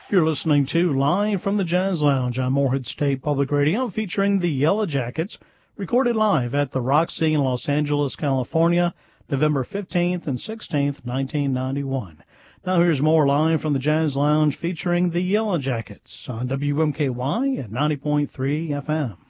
You're listening to Live from the Jazz Lounge on Morehead State Public Radio, featuring the Yellow Jackets, recorded live at the Roxy in Los Angeles, California, November 15th and 16th, 1991. Now here's more Live from the Jazz Lounge featuring the Yellow Jackets on WMKY at 90.3 FM.